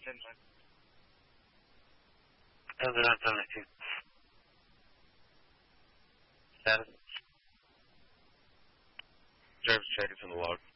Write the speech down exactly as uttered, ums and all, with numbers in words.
seven seventy-two. Status? Service check is in the log.